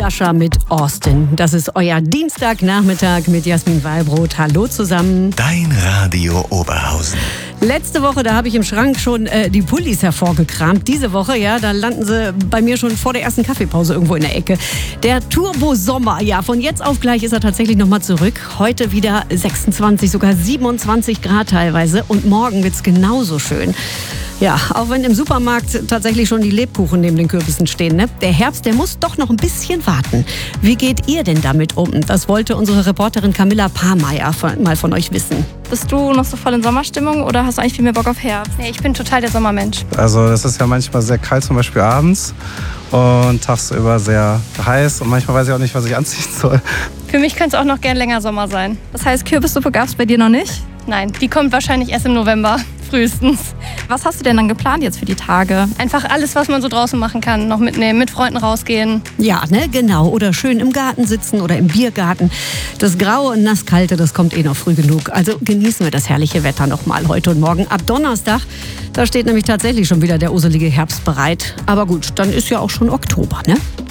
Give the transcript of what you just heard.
Usher mit Austin. Das ist euer Dienstagnachmittag mit Jasmin Wallbrot. Hallo zusammen. Dein Radio Oberhausen. Letzte Woche, da habe ich im Schrank schon die Pullis hervorgekramt. Diese Woche, ja, da landen sie bei mir schon vor der ersten Kaffeepause irgendwo in der Ecke. Der Turbo-Sommer, ja, von jetzt auf gleich ist er tatsächlich nochmal zurück. Heute wieder 26, sogar 27 Grad teilweise. Und morgen wird's genauso schön. Ja, auch wenn im Supermarkt tatsächlich schon die Lebkuchen neben den Kürbissen stehen, ne? Der Herbst, der muss doch noch ein bisschen warten. Wie geht ihr denn damit um? Das wollte unsere Reporterin Camilla Pahrmeier mal von euch wissen. Bist du noch so voll in Sommerstimmung oder hast du eigentlich viel mehr Bock auf Herbst? Nee, ich bin total der Sommermensch. Also das ist ja manchmal sehr kalt, zum Beispiel abends, und tagsüber sehr heiß und manchmal weiß ich auch nicht, was ich anziehen soll. Für mich könnte es auch noch gern länger Sommer sein. Das heißt, Kürbissuppe gab es bei dir noch nicht? Nein, die kommt wahrscheinlich erst im November, frühestens. Was hast du denn dann geplant jetzt für die Tage? Einfach alles, was man so draußen machen kann, noch mitnehmen, mit Freunden rausgehen. Ja, ne, genau. Oder schön im Garten sitzen oder im Biergarten. Das Graue und Nasskalte, das kommt noch früh genug. Also genießen wir das herrliche Wetter noch mal heute und morgen. Ab Donnerstag, da steht nämlich tatsächlich schon wieder der uselige Herbst bereit. Aber gut, dann ist ja auch schon Oktober, ne?